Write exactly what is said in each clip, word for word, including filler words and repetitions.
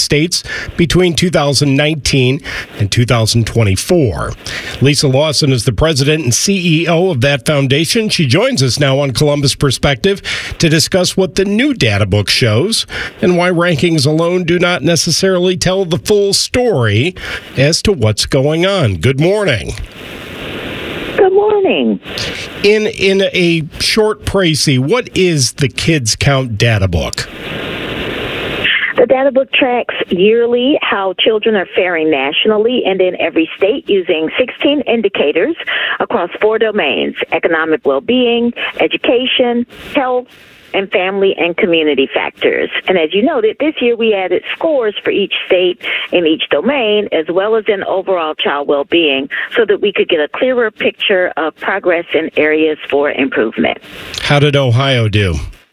states between two thousand nineteen and two thousand twenty-four. Lisa Lawson is the president and C E O of that foundation. She joins us now on Columbus Perspective to discuss what the new data book shows and why rankings alone do not necessarily tell the full story as to what's going on. Good morning. Good morning. In in a short précis, what is the Kids Count Data Book? The data book tracks yearly how children are faring nationally and in every state using sixteen indicators across four domains: economic well-being, education, health, and family and community factors. And as you noted, this year we added scores for each state in each domain, as well as in overall child well-being, so that we could get a clearer picture of progress in areas for improvement. How did Ohio do?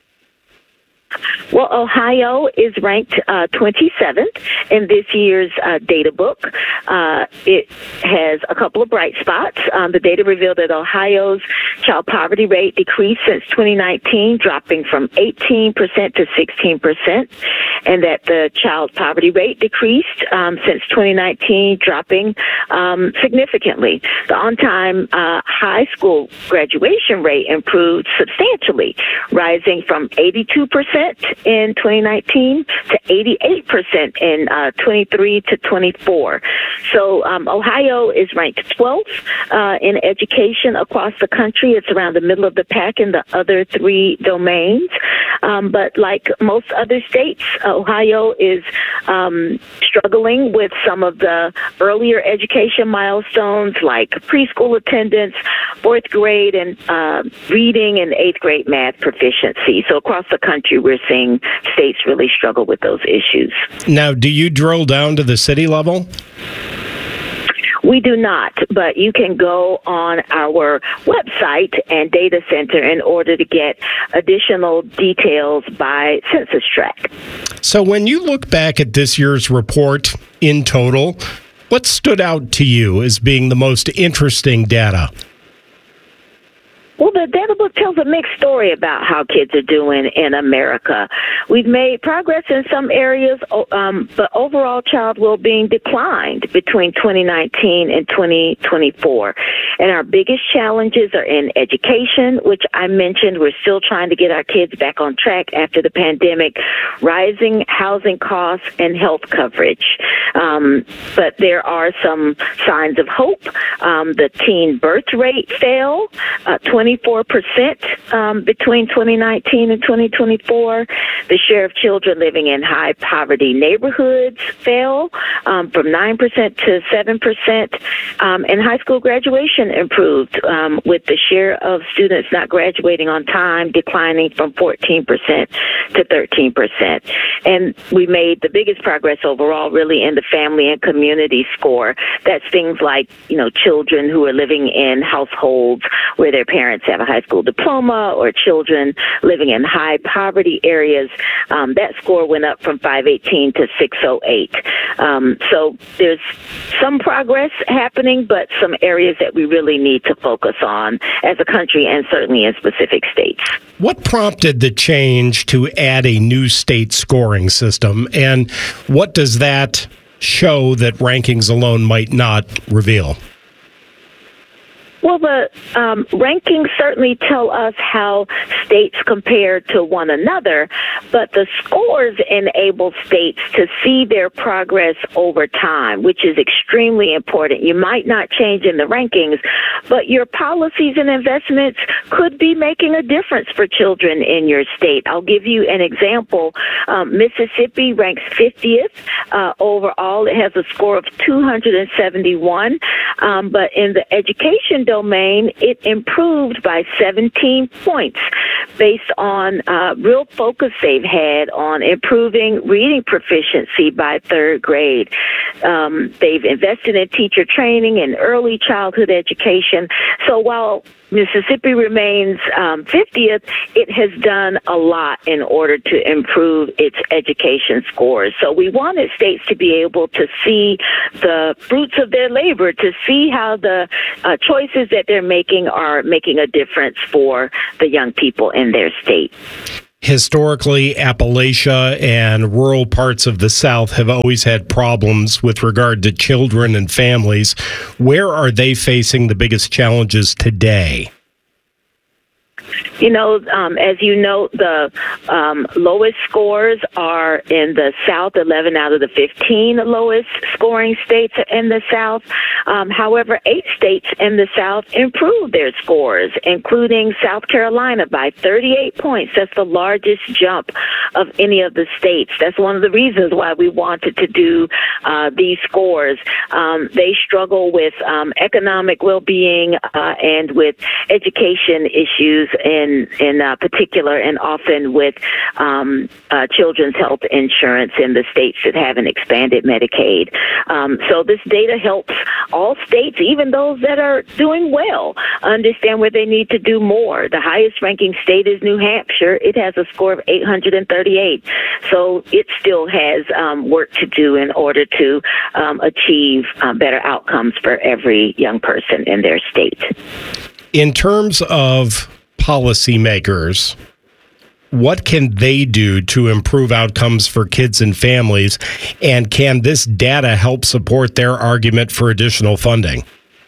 Well, Ohio is ranked uh, twenty-seventh in this year's uh, data book. Uh, it has a couple of bright spots. Um, the data revealed that Ohio's child poverty rate decreased since twenty nineteen, dropping from eighteen percent to sixteen percent, and that the child poverty rate decreased um, since twenty nineteen, dropping um, significantly. The on-time uh, high school graduation rate improved substantially, rising from eighty-two percent in twenty nineteen to eighty-eight percent in uh, twenty-three to twenty-four. So um, Ohio is ranked twelfth uh, in education across the country. It's around the middle of the pack in the other three domains. Um, but like most other states, Ohio is um, struggling with some of the earlier education milestones like preschool attendance, fourth grade, and uh, reading and eighth grade math proficiency. So across the country, we're seeing states really struggle with those issues. Now, do you drill down to the city level? We do not, but you can go on our website and data center in order to get additional details by census tract. So when you look back at this year's report in total, what stood out to you as being the most interesting data? Well, the data book tells a mixed story about how kids are doing in America. We've made progress in some areas, um, but overall child well-being declined between twenty nineteen and twenty twenty-four. And our biggest challenges are in education, which I mentioned. We're still trying to get our kids back on track after the pandemic, rising housing costs, and health coverage. Um, but there are some signs of hope. Um, the teen birth rate fell uh, twenty-four percent um, between twenty nineteen and twenty twenty-four. The share of children living in high poverty neighborhoods fell um, from nine percent to seven percent. Um, and high school graduation improved, um, with the share of students not graduating on time declining from fourteen percent to thirteen percent. And we made the biggest progress overall really in the family and community score. That's things like, you know, children who are living in households where their parents have a high school diploma, or children living in high poverty areas. Um, that score went up from five eighteen to six oh eight. Um, so there's some progress happening, but some areas that we really need to focus on as a country and certainly in specific states. What prompted the change to add a new state scoring system, and what does that show that rankings alone might not reveal? Well, the um, rankings certainly tell us how states compare to one another, but the scores enable states to see their progress over time, which is extremely important. You might not change in the rankings, but your policies and investments could be making a difference for children in your state. I'll give you an example. Um, Mississippi ranks fiftieth uh, overall. It has a score of two hundred seventy-one, um, but in the education domain, it improved by seventeen points based on uh, real focus they've had on improving reading proficiency by third grade. Um, they've invested in teacher training and early childhood education. So while Mississippi remains um, fiftieth, it has done a lot in order to improve its education scores. So we wanted states to be able to see the fruits of their labor, to see how the uh, choices that they're making are making a difference for the young people in their state. Historically, Appalachia and rural parts of the South have always had problems with regard to children and families. Where are they facing the biggest challenges today? You know, um, as you note, the um, lowest scores are in the South. eleven out of the fifteen lowest scoring states are in the South. Um, however, eight states in the South improved their scores, including South Carolina by thirty-eight points. That's the largest jump of any of the states. That's one of the reasons why we wanted to do uh, these scores. Um, they struggle with um, economic well-being uh, and with education issues in in uh, particular, and often with um, uh, children's health insurance in the states that haven't expanded Medicaid. Um, so this data helps all states, even those that are doing well, understand where they need to do more. The highest ranking state is New Hampshire. It has a score of eight hundred thirty-eight. So it still has um, work to do in order to um, achieve uh, better outcomes for every young person in their state. In terms of policymakers, what can they do to improve outcomes for kids and families? And can this data help support their argument for additional funding?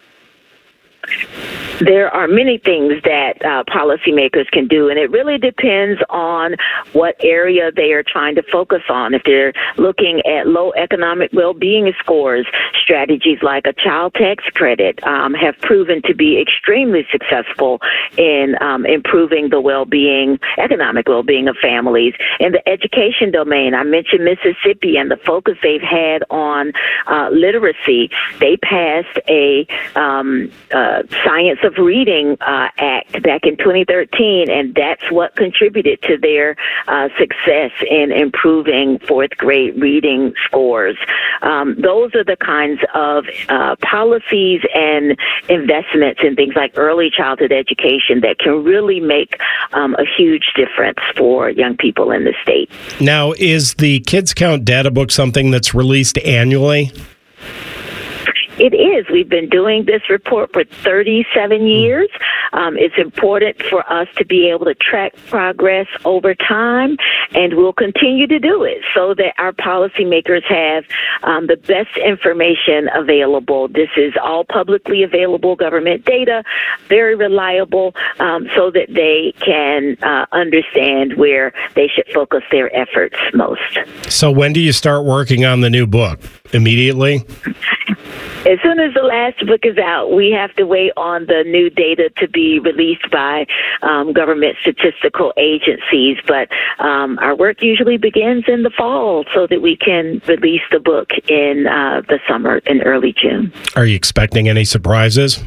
There are many things that uh, policymakers can do, and it really depends on what area they are trying to focus on. If they're looking at low economic well-being scores, strategies like a child tax credit um, have proven to be extremely successful in um, improving the well-being, economic well-being of families. In the education domain, I mentioned Mississippi and the focus they've had on uh, literacy. They passed a um, uh, science of Reading uh, Act back in twenty thirteen, and that's what contributed to their uh, success in improving fourth grade reading scores. Um, those are the kinds of uh, policies and investments in things like early childhood education that can really make um, a huge difference for young people in the state. Now, is the Kids Count data book something that's released annually? It is. We've been doing this report for thirty-seven years. Um, it's important for us to be able to track progress over time, and we'll continue to do it so that our policymakers have um, the best information available. This is all publicly available government data, very reliable, um, so that they can uh, understand where they should focus their efforts most. So when do you start working on the new book? Immediately? As soon as the last book is out, we have to wait on the new data to be released by um, government statistical agencies. But um, our work usually begins in the fall so that we can release the book in uh, the summer, in early June. Are you expecting any surprises?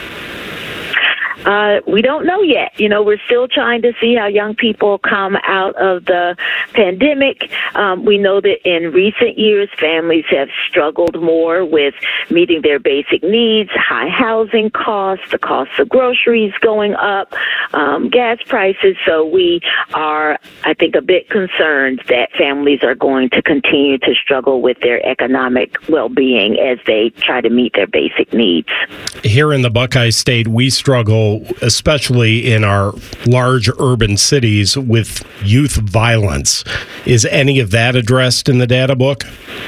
Uh, we don't know yet. You know, we're still trying to see how young people come out of the pandemic. Um, we know that in recent years, families have struggled more with meeting their basic needs, high housing costs, the cost of groceries going up, um, gas prices. So we are, I think, a bit concerned that families are going to continue to struggle with their economic well-being as they try to meet their basic needs. Here in the Buckeye State, we struggle, especially in our large urban cities, with youth violence. Is any of that addressed in the data book?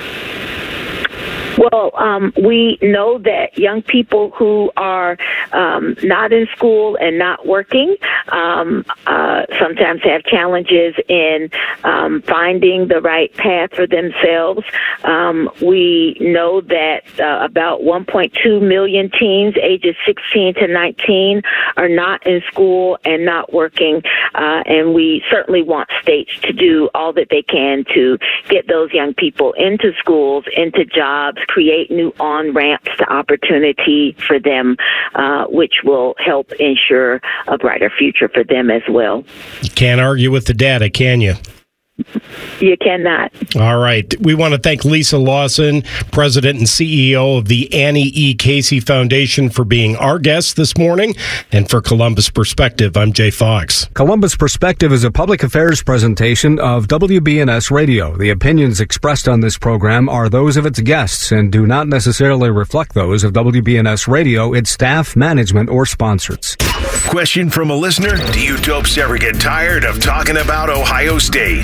Well, um, we know that young people who are um, not in school and not working um, uh, sometimes have challenges in um, finding the right path for themselves. Um, we know that uh, about one point two million teens ages sixteen to nineteen are not in school and not working, uh, and we certainly want states to do all that they can to get those young people into schools, into jobs, create new on-ramps to opportunity for them, uh, which will help ensure a brighter future for them as well. You can't argue with the data, can you? You cannot. All right. We want to thank Lisa Lawson, President and C E O of the Annie E. Casey Foundation, for being our guest this morning. And for Columbus Perspective, I'm Jay Fox. Columbus Perspective is a public affairs presentation of W B N S Radio. The opinions expressed on this program are those of its guests and do not necessarily reflect those of W B N S Radio, its staff, management, or sponsors. Question from a listener: do you dopes ever get tired of talking about Ohio State?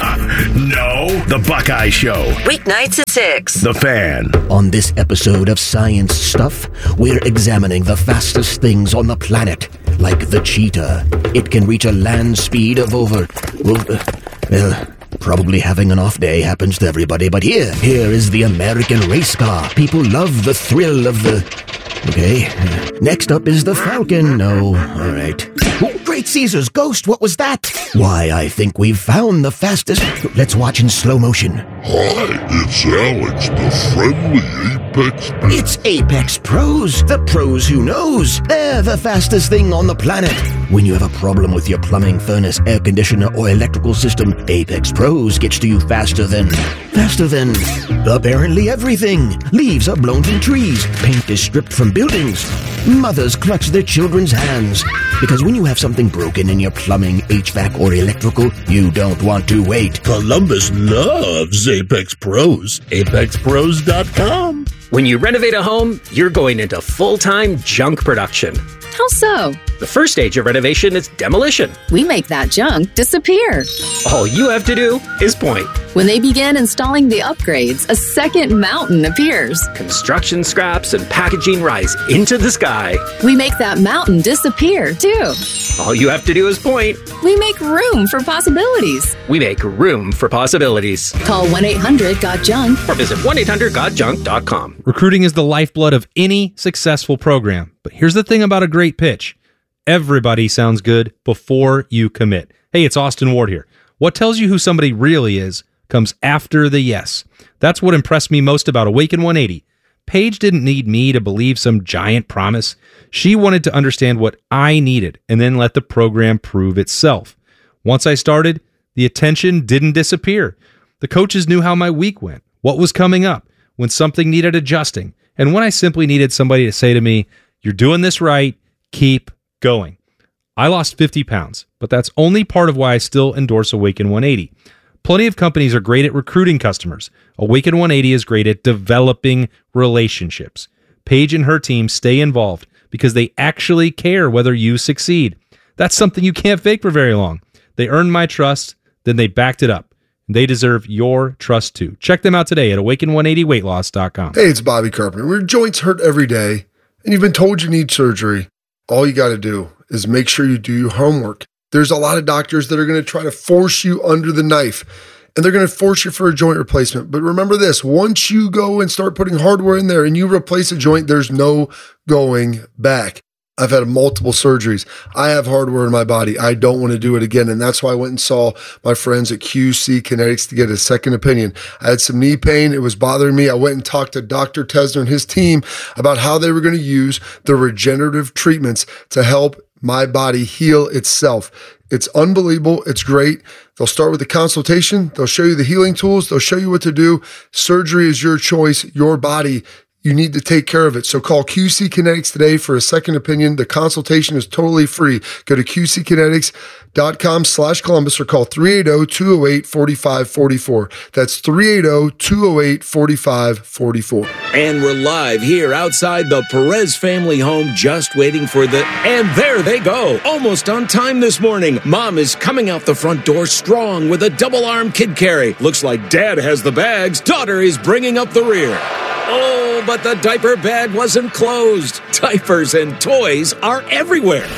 No. The Buckeye Show. Weeknights at six. The Fan. On this episode of Science Stuff, we're examining the fastest things on the planet, like the cheetah. It can reach a land speed of over... over well, probably having an off day happens to everybody, but here, here is the American race car. People love the thrill of the... Okay. Next up is the Falcon. No. All right. Oh, Great Caesar's ghost. What was that? Why, I think we've found the fastest... Let's watch in slow motion. Hi, it's Alex, the friendly Apex Pro. It's Apex Pros. The pros who knows. They're the fastest thing on the planet. When you have a problem with your plumbing, furnace, air conditioner, or electrical system, Apex Pros gets to you faster than... Faster than... apparently everything. Leaves are blown from trees. Paint is stripped from buildings. Mothers clutch their children's hands. Because when you have something broken in your plumbing, H V A C, or electrical, you don't want to wait. Columbus loves Apex Pros. Apex Pros dot com. When you renovate a home, you're going into full-time junk production. How so? The first stage of renovation is demolition. We make that junk disappear. All you have to do is point. When they begin installing the upgrades, a second mountain appears. Construction scraps and packaging rise into the sky. We make that mountain disappear, too. All you have to do is point. We make room for possibilities. We make room for possibilities. Call one eight hundred got junk or visit one eight hundred got junk dot com. Recruiting is the lifeblood of any successful program. But here's the thing about a great pitch. Everybody sounds good before you commit. Hey, it's Austin Ward here. What tells you who somebody really is comes after the yes. That's what impressed me most about Awaken one eighty. Paige didn't need me to believe some giant promise. She wanted to understand what I needed and then let the program prove itself. Once I started, the attention didn't disappear. The coaches knew how my week went, what was coming up, when something needed adjusting, and when I simply needed somebody to say to me, "You're doing this right, keep going." I lost fifty pounds, but that's only part of why I still endorse Awaken one eighty. Plenty of companies are great at recruiting customers. Awaken one eighty is great at developing relationships. Paige and her team stay involved because they actually care whether you succeed. That's something you can't fake for very long. They earned my trust, then they backed it up. They deserve your trust too. Check them out today at awaken one eighty weight loss dot com. Hey, it's Bobby Carpenter. When your joints hurt every day and you've been told you need surgery, all you got to do is make sure you do your homework. There's a lot of doctors that are going to try to force you under the knife, and they're going to force you for a joint replacement. But remember this, once you go and start putting hardware in there and you replace a joint, there's no going back. I've had multiple surgeries. I have hardware in my body. I don't want to do it again. And that's why I went and saw my friends at Q C Kinetics to get a second opinion. I had some knee pain. It was bothering me. I went and talked to Doctor Tesner and his team about how they were going to use the regenerative treatments to help my body heal itself. It's unbelievable. It's great. They'll start with a consultation. They'll show you the healing tools. They'll show you what to do. Surgery is your choice, your body. You need to take care of it. So call Q C Kinetics today for a second opinion. The consultation is totally free. Go to Q C kinetics dot com slash Columbus or call three eight zero, two zero eight, four five four four. That's three eight zero, two zero eight, four five four four. And we're live here outside the Perez family home, just waiting for the... And there they go. Almost on time this morning. Mom is coming out the front door strong with a double-arm kid carry. Looks like Dad has the bags. Daughter is bringing up the rear. Oh, but the diaper bag wasn't closed. Diapers and toys are everywhere.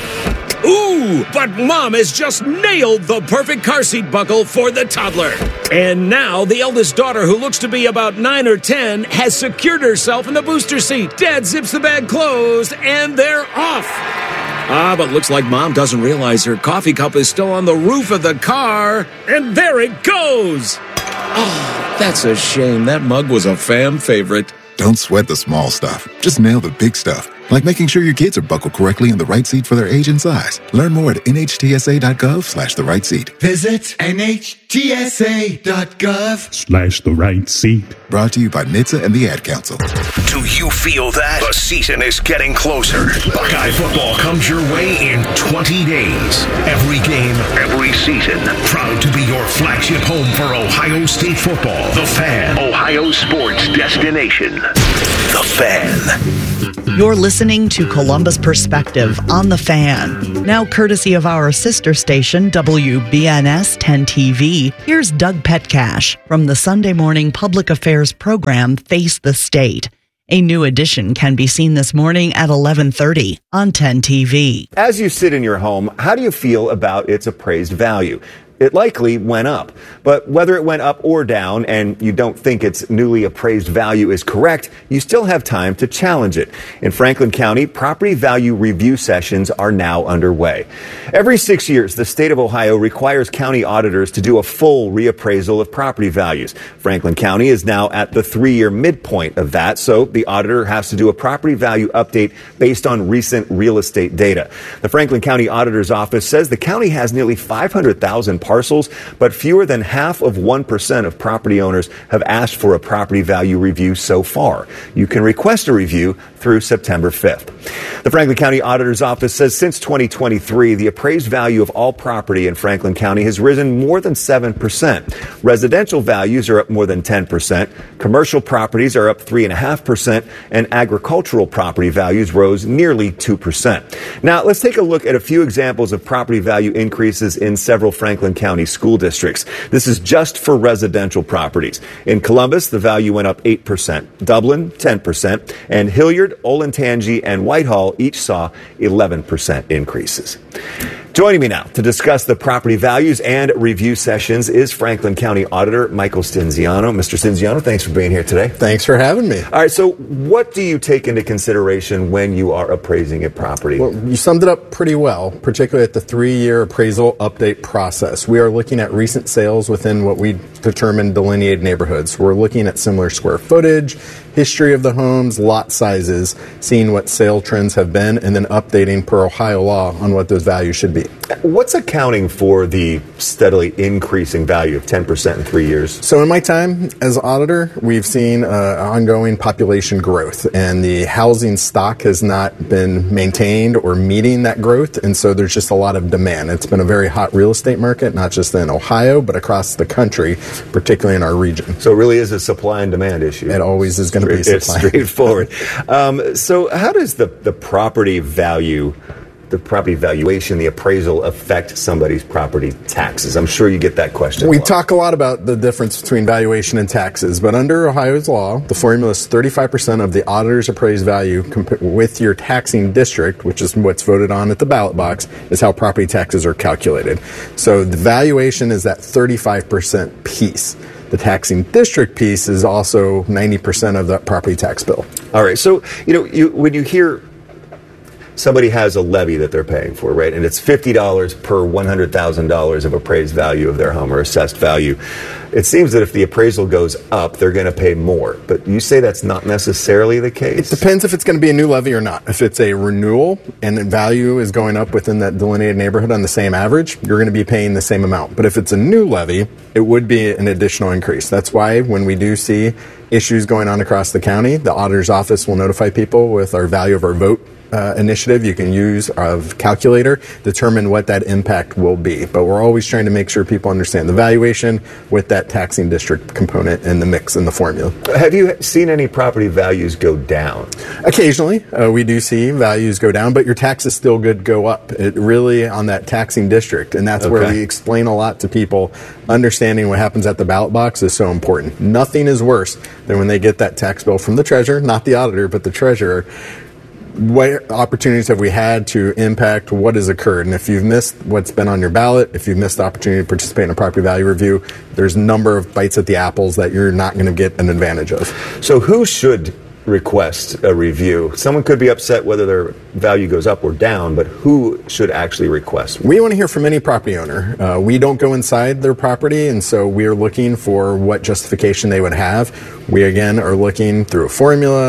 Ooh, but Mom has just nailed the perfect car seat buckle for the toddler. And now the eldest daughter, who looks to be about nine or ten, has secured herself in the booster seat. Dad zips the bag closed, and they're off. Ah, but looks like Mom doesn't realize her coffee cup is still on the roof of the car. And there it goes. Oh, that's a shame. That mug was a fam favorite. Don't sweat the small stuff. Just nail the big stuff. like making sure your kids are buckled correctly in the right seat for their age and size. Learn more at nhtsa.gov slash the right seat. Visit nhtsa.gov slash the right seat. Brought to you by N H T S A and the Ad Council. Do you feel that? The season is getting closer. Buckeye football comes your way in twenty days. Every game, every season. Proud to be your flagship home for Ohio State football. The Fan, Ohio sports destination. The Fan. You're listening to Columbus Perspective on The Fan. Now courtesy of our sister station, W B N S ten T V, here's Doug Petcash from the Sunday morning public affairs program Face the State. A new edition can be seen this morning at eleven thirty on ten T V. As you sit in your home, how do you feel about its appraised value? It likely went up. But whether it went up or down and you don't think its newly appraised value is correct, you still have time to challenge it. In Franklin County, property value review sessions are now underway. Every six years, the state of Ohio requires county auditors to do a full reappraisal of property values. Franklin County is now at the three-year midpoint of that, so the auditor has to do a property value update based on recent real estate data. The Franklin County Auditor's Office says the county has nearly five hundred thousand parcels, but fewer than half of one percent of property owners have asked for a property value review so far. You can request a review through September fifth. The Franklin County Auditor's Office says since twenty twenty-three, the appraised value of all property in Franklin County has risen more than seven percent. Residential values are up more than ten percent. Commercial properties are up three point five percent, and agricultural property values rose nearly two percent. Now, let's take a look at a few examples of property value increases in several Franklin County school districts. This is just for residential properties. In Columbus, the value went up eight percent. Dublin, ten percent. And Hilliard, Olentangy, and Whitehall each saw eleven percent increases. Joining me now to discuss the property values and review sessions is Franklin County Auditor Michael Stinziano. Mister Stinziano, thanks for being here today. Thanks for having me. All right, so what do you take into consideration when you are appraising a property? Well, you summed it up pretty well, particularly at the three-year appraisal update process. We are looking at recent sales within what we determine delineated neighborhoods. We're looking at similar square footage, history of the homes, lot sizes, seeing what sale trends have been, and then updating per Ohio law on what those values should be. What's accounting for the steadily increasing value of ten percent in three years? So in my time as auditor, we've seen uh, ongoing population growth, and the housing stock has not been maintained or meeting that growth, and so there's just a lot of demand. It's been a very hot real estate market, not just in Ohio, but across the country, particularly in our region. So it really is a supply and demand issue. It always is going to be supply. It's straightforward. um, so how does the, the property value the property valuation, the appraisal affect somebody's property taxes? I'm sure you get that question. We talk a lot about the difference between valuation and taxes, but under Ohio's law, the formula is thirty-five percent of the auditor's appraised value comp- with your taxing district, which is what's voted on at the ballot box, is how property taxes are calculated. So the valuation is that thirty-five percent piece. The taxing district piece is also ninety percent of that property tax bill. All right. So, you know, you, when you hear somebody has a levy that they're paying for, right, and it's fifty dollars per one hundred thousand dollars of appraised value of their home or assessed value, it seems that if the appraisal goes up, they're going to pay more. But you say that's not necessarily the case? It depends if it's going to be a new levy or not. If it's a renewal and the value is going up within that delineated neighborhood on the same average, you're going to be paying the same amount. But if it's a new levy, it would be an additional increase. That's why when we do see issues going on across the county, the auditor's office will notify people with our value of our vote Uh, initiative you can use of calculator, determine what that impact will be. But we're always trying to make sure people understand the valuation with that taxing district component in the mix in the formula. Have you seen any property values go down? Occasionally, uh, we do see values go down, but your taxes still good go up. It really on that taxing district, and that's okay. Where we explain a lot to people. Understanding what happens at the ballot box is so important. Nothing is worse than when they get that tax bill from the treasurer, not the auditor, but the treasurer. What opportunities have we had to impact what has occurred? And if you've missed what's been on your ballot, if you've missed the opportunity to participate in a property value review, there's a number of bites at the apples that you're not going to get an advantage of. So who should request a review? Someone could be upset whether their value goes up or down, but who should actually request? We want to hear from any property owner. Uh, we don't go inside their property, and so we are looking for what justification they would have. We, again, are looking through a formula,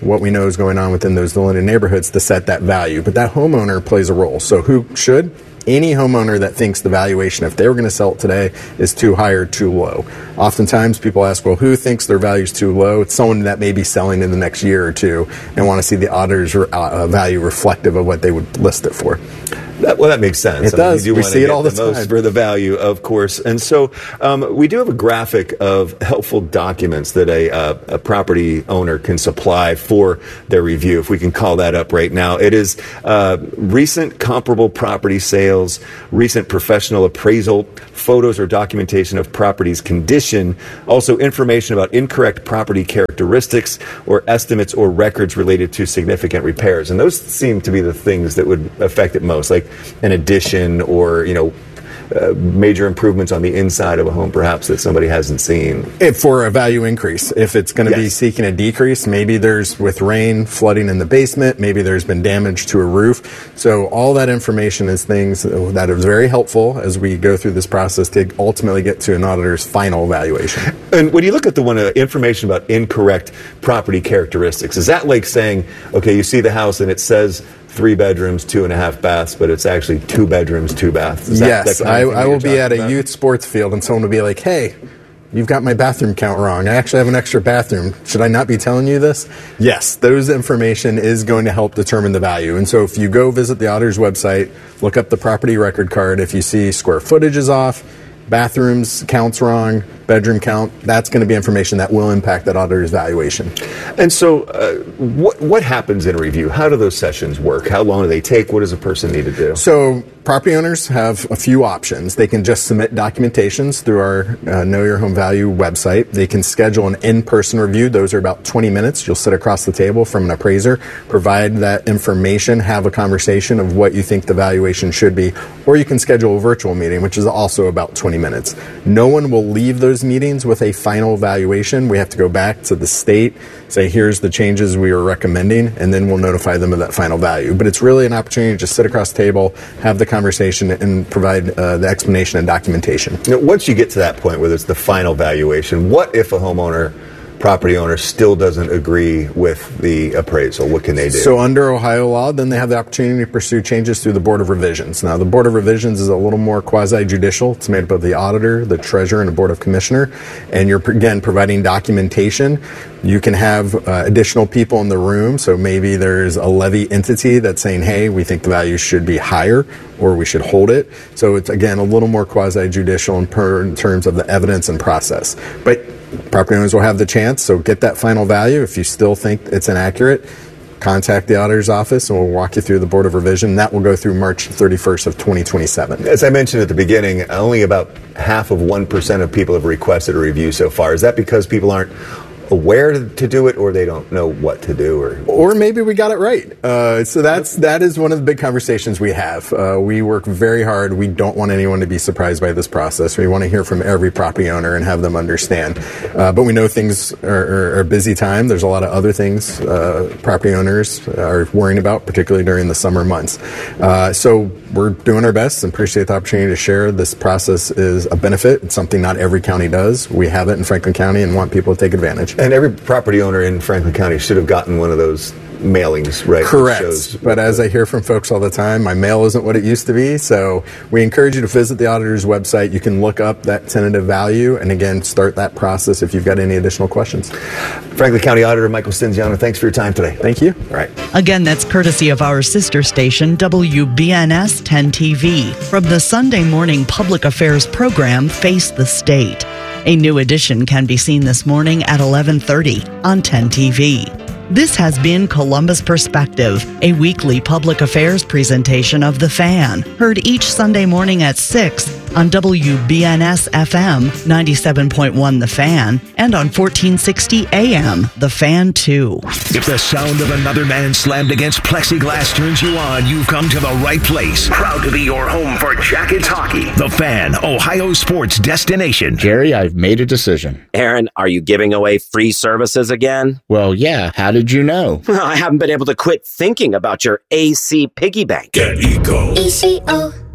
what we know is going on within those delineated neighborhoods to set that value. But that homeowner plays a role. So who should? Any homeowner that thinks the valuation, if they were going to sell it today, is too high or too low. Oftentimes people ask, well, who thinks their value is too low? It's someone that may be selling in the next year or two and want to see the auditor's uh, value reflective of what they would list it for. That, well, that makes sense. It I does. Mean, you do we want see to it all the, the time. Most for the value, of course. And so um, we do have a graphic of helpful documents that a, uh, a property owner can supply for their review, if we can call that up right now. It is uh, recent comparable property sales, recent professional appraisal, photos or documentation of property's condition, also information about incorrect property characteristics or estimates or records related to significant repairs. And those seem to be the things that would affect it most, like an addition or, you know, uh, major improvements on the inside of a home, perhaps, that somebody hasn't seen. If for a value increase, if it's going to Yes. be seeking a decrease, maybe there's, with rain, flooding in the basement, maybe there's been damage to a roof. So all that information is things that is very helpful as we go through this process to ultimately get to an auditor's final valuation. And when you look at the one, uh, information about incorrect property characteristics, is that like saying, okay, you see the house and it says three bedrooms, two and a half baths, but it's actually two bedrooms, two baths? Is that, Yes, that kind I, of thing I that will you're be at a talking about? youth sports field and someone will be like, hey, you've got my bathroom count wrong. I actually have an extra bathroom. Should I not be telling you this? Yes, those information is going to help determine the value. And so if you go visit the auditor's website, look up the property record card, if you see square footage is off, bathrooms counts wrong, bedroom count, that's going to be information that will impact that auditor's valuation. And so uh, what what happens in a review? How do those sessions work? How long do they take? What does a person need to do? So property owners have a few options. They can just submit documentations through our uh, Know Your Home Value website. They can schedule an in-person review. Those are about twenty minutes. You'll sit across the table from an appraiser, provide that information, have a conversation of what you think the valuation should be, or you can schedule a virtual meeting, which is also about twenty minutes. No one will leave those meetings with a final valuation. We have to go back to the state, say, here's the changes we are recommending, and then we'll notify them of that final value. But it's really an opportunity to just sit across the table, have the conversation, and provide uh, the explanation and documentation. Now, once you get to that point where it's the final valuation, what if a homeowner, property owner, still doesn't agree with the appraisal? What can they do? So under Ohio law, then they have the opportunity to pursue changes through the Board of Revisions. Now, the Board of Revisions is a little more quasi-judicial. It's made up of the auditor, the treasurer, and a Board of Commissioner. And you're, again, providing documentation. You can have uh, additional people in the room. So maybe there's a levy entity that's saying, hey, we think the value should be higher or we should hold it. So it's, again, a little more quasi-judicial in, per, in terms of the evidence and process. But property owners will have the chance, so get that final value. If you still think it's inaccurate, contact the auditor's office and we'll walk you through the Board of Revision. That will go through March thirty-first of twenty twenty-seven. As I mentioned at the beginning, only about half of one percent of people have requested a review so far. Is that because people aren't aware to do it, or they don't know what to do, or or maybe we got it right? Uh, so that's that is one of the big conversations we have. Uh, we work very hard. We don't want anyone to be surprised by this process. We want to hear from every property owner and have them understand. Uh, but we know things are, are, are busy time. There's a lot of other things uh, property owners are worrying about, particularly during the summer months. Uh, so we're doing our best and appreciate the opportunity to share. This process is a benefit. It's something not every county does. We have it in Franklin County and want people to take advantage. And every property owner in Franklin County should have gotten one of those mailings, right? Correct. But as I hear from folks all the time, my mail isn't what it used to be. So we encourage you to visit the auditor's website. You can look up that tentative value and, again, start that process if you've got any additional questions. Franklin County Auditor Michael Stinziano, thanks for your time today. Thank you. All right. Again, that's courtesy of our sister station, W B N S ten T V, from the Sunday morning public affairs program, Face the State. A new edition can be seen this morning at eleven thirty on ten T V. This has been Columbus Perspective, a weekly public affairs presentation of The Fan, heard each Sunday morning at six on W B N S F M ninety-seven point one The Fan and on fourteen sixty A M The Fan two. If the sound of another man slammed against plexiglass turns you on, you've come to the right place. Proud to be your home for Jackets hockey. The Fan, Ohio sports destination. Jerry, I've made a decision. Aaron, are you giving away free services again? Well, yeah. How did you know? I haven't been able to quit thinking about your A C piggy bank. Get Eco. E C O.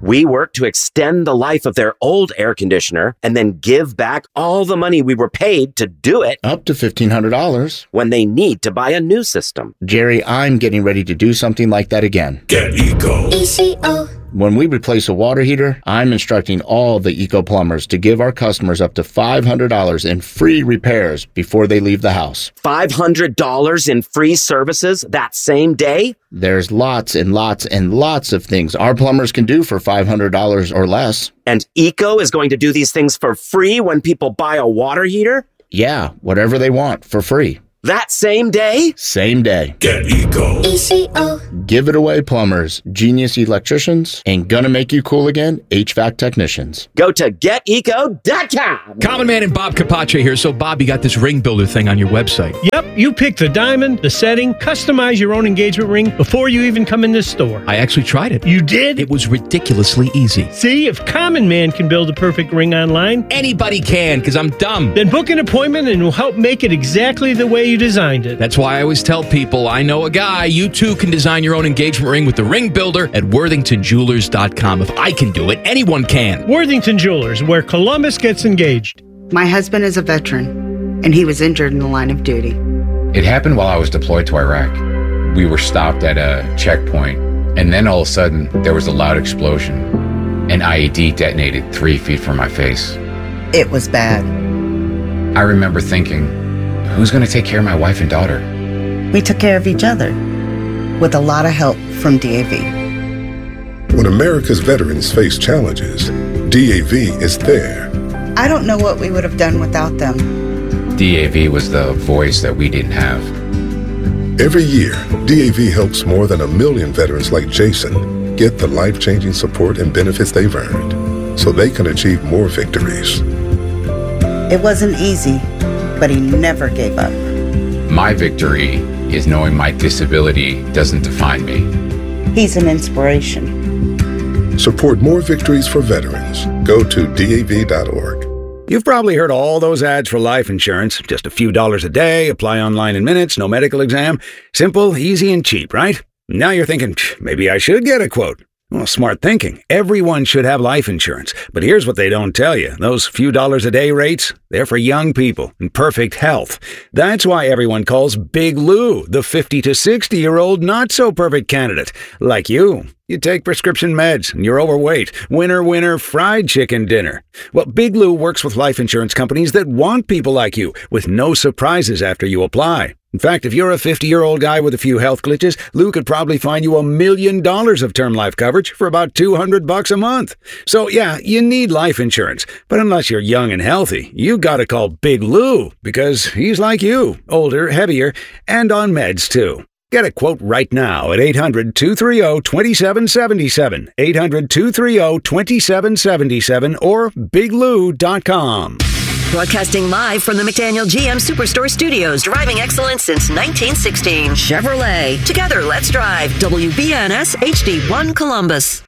We work to extend the life of their old air conditioner and then give back all the money we were paid to do it. Up to fifteen hundred dollars. When they need to buy a new system. Jerry, I'm getting ready to do something like that again. Get Eco. E C O. When we replace a water heater, I'm instructing all the Eco plumbers to give our customers up to five hundred dollars in free repairs before they leave the house. five hundred dollars in free services that same day? There's lots and lots and lots of things our plumbers can do for five hundred dollars or less. And Eco is going to do these things for free when people buy a water heater? Yeah, whatever they want for free. That same day? Same day. Get Eco. E C O. Give it away, plumbers, genius electricians, and gonna make you cool again, H V A C technicians. Go to get eco dot com. Common Man and Bob Capace here. So, Bob, you got this ring builder thing on your website. Yep, you pick the diamond, the setting, customize your own engagement ring before you even come in this store. I actually tried it. You did? It was ridiculously easy. See, if Common Man can build a perfect ring online, anybody can, because I'm dumb. Then book an appointment and we'll help make it exactly the way you designed it. That's why I always tell people, I know a guy. You too can design your own engagement ring with the ring builder at worthington jewelers dot com. If I can do it, anyone can. Worthington Jewelers, where Columbus gets engaged. My husband is a veteran, and he was injured in the line of duty. It happened while I was deployed to Iraq. We were stopped at a checkpoint, and then all of a sudden, there was a loud explosion. An I E D detonated three feet from my face. It was bad. I remember thinking, who's going to take care of my wife and daughter? We took care of each other, with a lot of help from D A V. When America's veterans face challenges, D A V is there. I don't know what we would have done without them. D A V was the voice that we didn't have. Every year, D A V helps more than a million veterans like Jason get the life-changing support and benefits they've earned so they can achieve more victories. It wasn't easy, but he never gave up. My victory is knowing my disability doesn't define me. He's an inspiration. Support more victories for veterans. Go to D A V dot org. You've probably heard all those ads for life insurance. Just a few dollars a day, apply online in minutes, no medical exam. Simple, easy, and cheap, right? Now you're thinking, maybe I should get a quote. Well, smart thinking. Everyone should have life insurance. But here's what they don't tell you. Those few dollars a day rates, they're for young people in perfect health. That's why everyone calls Big Lou the fifty to sixty-year-old not-so-perfect candidate. Like you. You take prescription meds and you're overweight. Winner, winner, fried chicken dinner. Well, Big Lou works with life insurance companies that want people like you with no surprises after you apply. In fact, if you're a fifty-year-old guy with a few health glitches, Lou could probably find you a million dollars of term life coverage for about two hundred bucks a month. So yeah, you need life insurance. But unless you're young and healthy, you gotta call Big Lou because he's like you, older, heavier, and on meds too. Get a quote right now at eight hundred, two three zero, two seven seven seven, eight hundred, two three zero, two seven seven seven, or big lou dot com. Broadcasting live from the McDaniel G M Superstore Studios, driving excellence since nineteen sixteen. Chevrolet. Together, let's drive. W B N S H D one Columbus.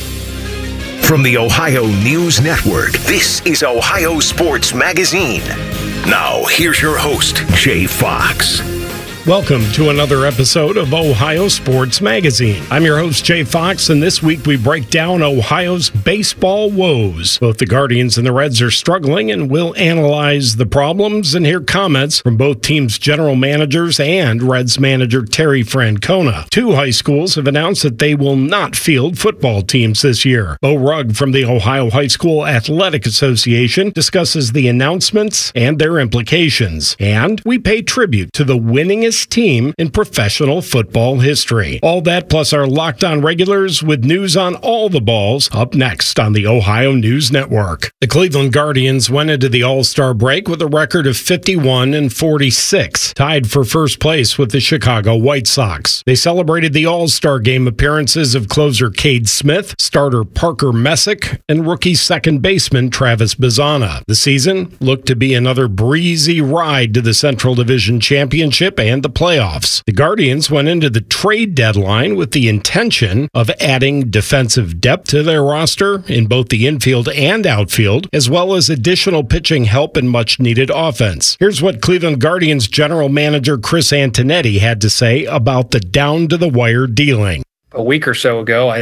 From the Ohio News Network, this is Ohio Sports Magazine. Now, here's your host, Jay Fox. Welcome to another episode of Ohio Sports Magazine. I'm your host, Jay Fox, and this week we break down Ohio's baseball woes. Both the Guardians and the Reds are struggling, and we'll analyze the problems and hear comments from both teams' general managers and Reds manager Terry Francona. Two high schools have announced that they will not field football teams this year. Bo Rugg from the Ohio High School Athletic Association discusses the announcements and their implications. And we pay tribute to the winningest team in professional football history. All that plus our Locked On regulars with news on all the balls up next on the Ohio News Network. The Cleveland Guardians went into the All-Star break with a record of fifty-one and forty-six, tied for first place with the Chicago White Sox. They celebrated the All-Star game appearances of closer Cade Smith, starter Parker Messick, and rookie second baseman Travis Bazzana. The season looked to be another breezy ride to the Central Division Championship and the playoffs. The Guardians went into the trade deadline with the intention of adding defensive depth to their roster in both the infield and outfield, as well as additional pitching help and much-needed offense. Here's what Cleveland Guardians general manager Chris Antonetti had to say about the down-to-the-wire dealing. A week or so ago, I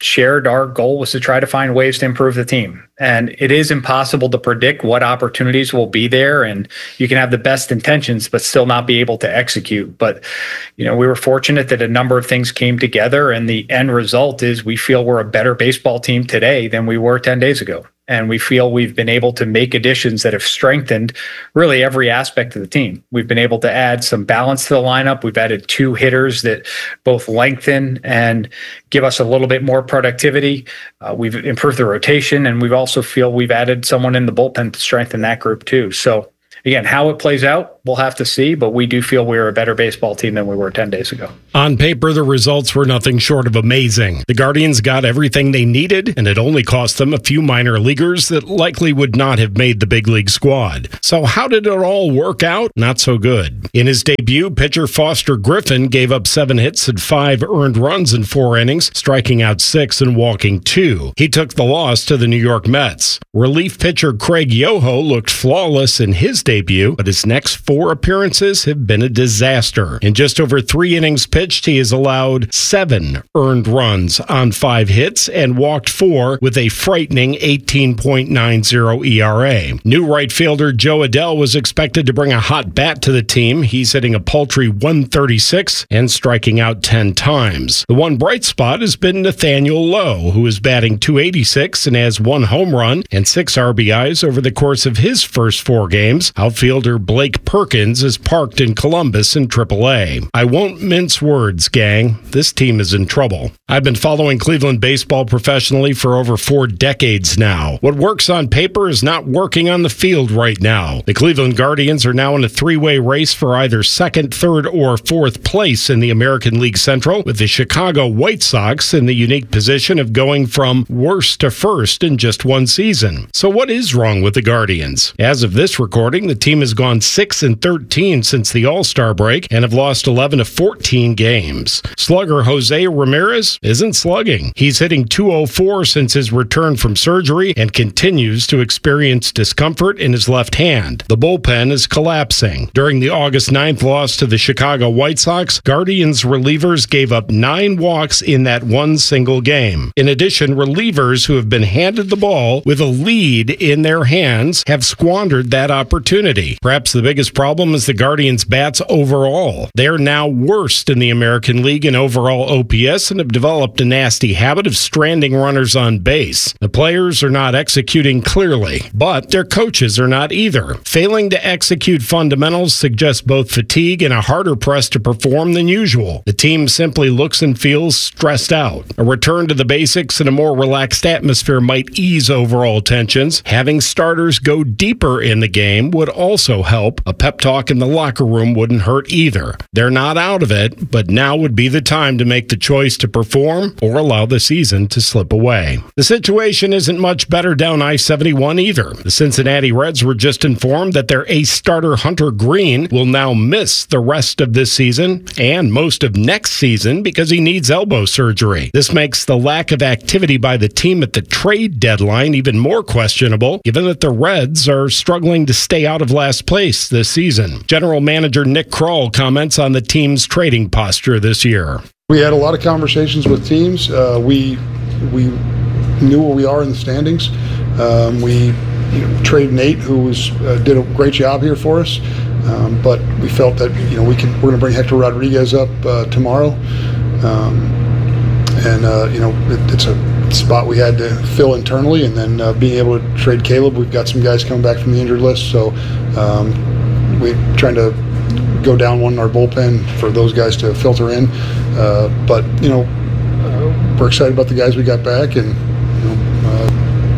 shared our goal was to try to find ways to improve the team. And it is impossible to predict what opportunities will be there. And you can have the best intentions, but still not be able to execute. But, you know, we were fortunate that a number of things came together. And the end result is we feel we're a better baseball team today than we were ten days ago. And we feel we've been able to make additions that have strengthened really every aspect of the team. We've been able to add some balance to the lineup. We've added two hitters that both lengthen and give us a little bit more productivity. Uh, we've improved the rotation, and we've also feel we've added someone in the bullpen to strengthen that group too. So again, how it plays out, we'll have to see, but we do feel we're a better baseball team than we were ten days ago. On paper, the results were nothing short of amazing. The Guardians got everything they needed, and it only cost them a few minor leaguers that likely would not have made the big league squad. So how did it all work out? Not so good. In his debut, pitcher Foster Griffin gave up seven hits and five earned runs in four innings, striking out six and walking two. He took the loss to the New York Mets. Relief pitcher Craig Yoho looked flawless in his debut, but his next four appearances have been a disaster. In just over three innings pitched, he has allowed seven earned runs on five hits and walked four with a frightening eighteen point nine oh E R A. New right fielder Joe Adell was expected to bring a hot bat to the team. He's hitting a paltry one thirty-six and striking out ten times. The one bright spot has been Nathaniel Lowe, who is batting two eighty-six and has one home run and six R B Is over the course of his first four games. Outfielder Blake Perkins is parked in Columbus in triple A. I won't mince words, gang. This team is in trouble. I've been following Cleveland baseball professionally for over four decades now. What works on paper is not working on the field right now. The Cleveland Guardians are now in a three-way race for either second, third, or fourth place in the American League Central, with the Chicago White Sox in the unique position of going from worst to first in just one season. So what is wrong with the Guardians? As of this recording, the team has gone six and thirteen since the All-Star break and have lost eleven of fourteen games. Slugger Jose Ramirez isn't slugging. He's hitting two oh four since his return from surgery and continues to experience discomfort in his left hand. The bullpen is collapsing. During the August ninth loss to the Chicago White Sox, Guardians relievers gave up nine walks in that one single game. In addition, relievers who have been handed the ball with a lead in their hands have squandered that opportunity. Perhaps the biggest problem is the Guardians' bats overall. They're now worst in the American League in overall O P S and have developed a nasty habit of stranding runners on base. The players are not executing clearly, but their coaches are not either. Failing to execute fundamentals suggests both fatigue and a harder press to perform than usual. The team simply looks and feels stressed out. A return to the basics and a more relaxed atmosphere might ease overall tensions. Having starters go deeper in the game would also help. A pep talk in the locker room wouldn't hurt either. They're not out of it, but now would be the time to make the choice to perform or allow the season to slip away. The situation isn't much better down I seventy-one either. The Cincinnati Reds were just informed that their ace starter Hunter Green will now miss the rest of this season and most of next season because he needs elbow surgery. This makes the lack of activity by the team at the trade deadline even more questionable, given that the Reds are struggling to stay out of last place this season. General Manager Nick Kroll comments on the team's trading posture this year. We had a lot of conversations with teams. Uh, we we knew where we are in the standings. Um, we you know, traded Nate, who was uh, did a great job here for us. Um, but we felt that you know we can we're going to bring Hector Rodriguez up uh, tomorrow, um, and uh, you know it, it's a spot we had to fill internally, and then uh, being able to trade Caleb. We've got some guys coming back from the injured list, so um, we're trying to go down one in our bullpen for those guys to filter in. Uh, but you know uh, we're excited about the guys we got back, and you know. Uh,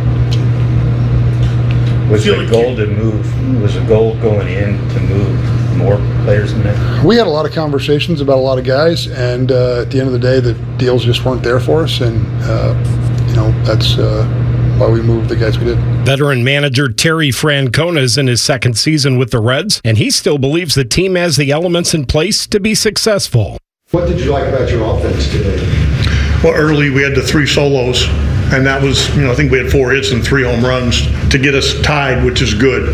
Was the goal to move, was the goal going in to move more players in there? We had a lot of conversations about a lot of guys, and uh, at the end of the day, the deals just weren't there for us, and uh, you know, that's uh, why we moved the guys we did. Veteran manager Terry Francona is in his second season with the Reds, and he still believes the team has the elements in place to be successful. What did you like about your offense today? Well, early we had the three solos. And that was, you know, I think we had four hits and three home runs to get us tied, which is good.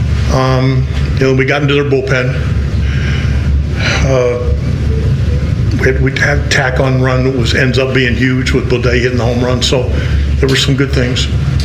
Um, you know, we got into their bullpen. Uh, we had, we had tack on run that was ends up being huge with Boudet hitting the home run. So there were some good things.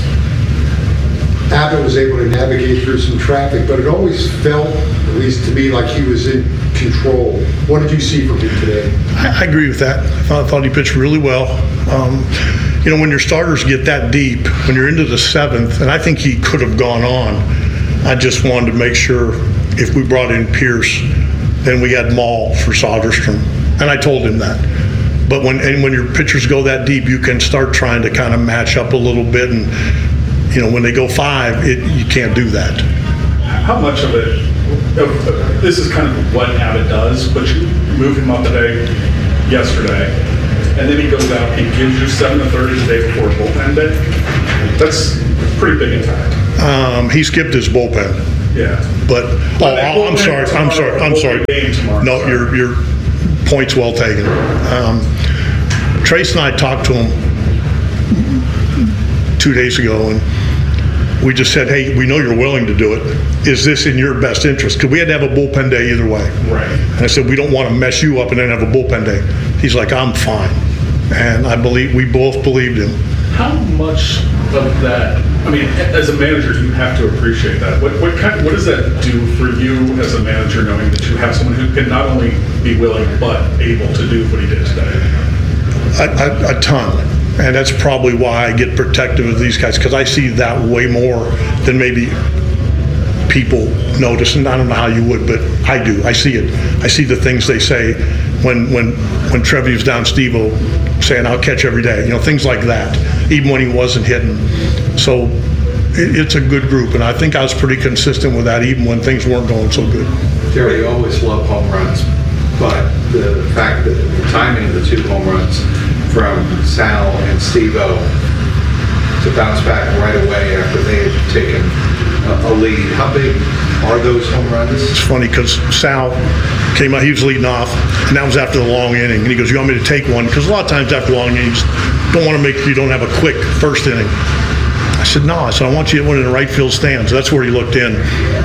Abbott was able to navigate through some traffic, but it always felt, at least to me, like he was in control. What did you see from him today? I, I agree with that. I thought, I thought he pitched really well. Um, you know, when your starters get that deep, when you're into the seventh, and I think he could have gone on, I just wanted to make sure if we brought in Pierce, then we had Maul for Soderstrom. And I told him that. But when and when your pitchers go that deep, you can start trying to kind of match up a little bit. And, you know, when they go five, it, you can't do that. How much of it, of, this is kind of what Abbott does, but you move him up today, yesterday, and then he goes out, he gives you seven to thirty the day before bullpen day. That's a pretty big impact. Um, he skipped his bullpen. Yeah. But, oh, oh I'm sorry, I'm sorry, I'm sorry. No, your, your point's well taken. Um, Trace and I talked to him two days ago, and we just said, hey, we know you're willing to do it. Is this in your best interest? Because we had to have a bullpen day either way. Right. And I said, we don't want to mess you up and then have a bullpen day. He's like, I'm fine. And I believe we both believed him. How much of that, I mean, as a manager, you have to appreciate that. What what kind, what does that do for you as a manager, knowing that you have someone who can not only be willing but able to do what he did today? A, a, a ton. And that's probably why I get protective of these guys, because I see that way more than maybe people notice. And I don't know how you would, but I do. I see it. I see the things they say when when when Trevi's down Steve-O saying, I'll catch every day. You know, things like that, even when he wasn't hitting. So it, it's a good group, and I think I was pretty consistent with that even when things weren't going so good. Terry, you always love home runs, but the fact that the timing of the two home runs from Sal and Steve-O to bounce back right away after they had taken a, a lead. How big are those home runs? It's funny because Sal came out, he was leading off, and that was after the long inning. And he goes, you want me to take one? Because a lot of times after long innings, don't want to make sure you don't have a quick first inning. I said, no. I said, I want you to hit one in the right field stands. That's where he looked in.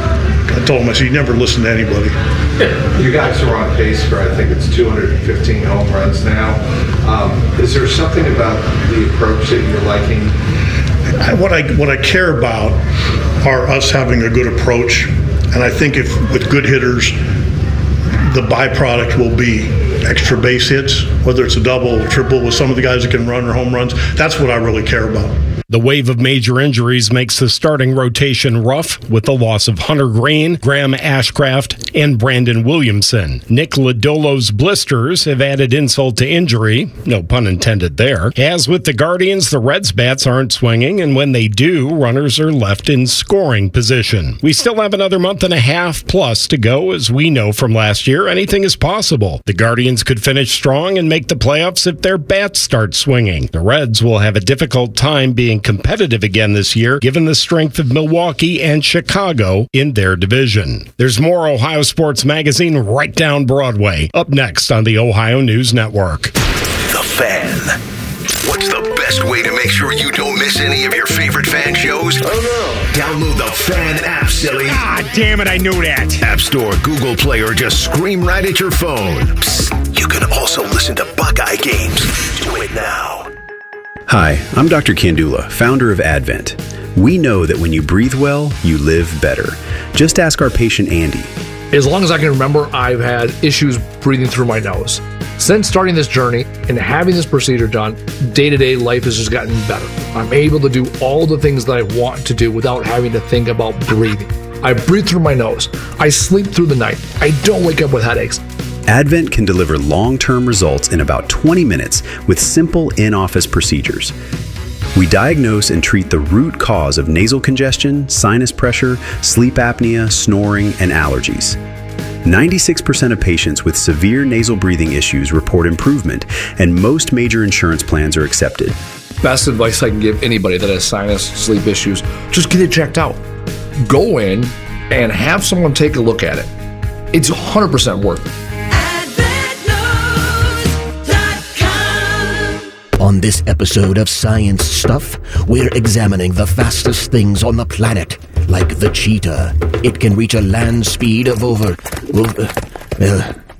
I told him, I said, you never listen to anybody. You guys are on pace for, I think it's two hundred fifteen home runs now. Um, is there something about the approach that you're liking? I, what I what I care about are us having a good approach, and I think if with good hitters, the byproduct will be extra base hits, whether it's a double or triple with some of the guys that can run or home runs. That's what I really care about. The wave of major injuries makes the starting rotation rough with the loss of Hunter Green, Graham Ashcraft, and Brandon Williamson. Nick Lodolo's blisters have added insult to injury, no pun intended there. As with the Guardians, the Reds' bats aren't swinging, and when they do, runners are left in scoring position. We still have another month and a half plus to go. As we know from last year, anything is possible. The Guardians could finish strong and make the playoffs if their bats start swinging. The Reds will have a difficult time being competitive again this year, given the strength of Milwaukee and Chicago in their division. There's more Ohio Sports Magazine right down Broadway, up next on the Ohio News Network. The Fan. What's the best way to make sure you don't miss any of your favorite fan shows? Oh no. Download the Fan app, silly. Ah, damn it, I knew that. App Store, Google Play, or just scream right at your phone. Psst, you can also listen to Buckeye games. Do it now. Hi, I'm Doctor Kandula, founder of Advent. We know that when you breathe well, you live better. Just ask our patient Andy. As long as I can remember, I've had issues breathing through my nose. Since starting this journey and having this procedure done, day-to-day life has just gotten better. I'm able to do all the things that I want to do without having to think about breathing. I breathe through my nose. I sleep through the night. I don't wake up with headaches. Advent can deliver long-term results in about twenty minutes with simple in-office procedures. We diagnose and treat the root cause of nasal congestion, sinus pressure, sleep apnea, snoring, and allergies. ninety-six percent of patients with severe nasal breathing issues report improvement, and most major insurance plans are accepted. Best advice I can give anybody that has sinus, sleep issues, just get it checked out. Go in and have someone take a look at it. It's one hundred percent worth it. On this episode of Science Stuff, we're examining the fastest things on the planet, like the cheetah. It can reach a land speed of over, over well,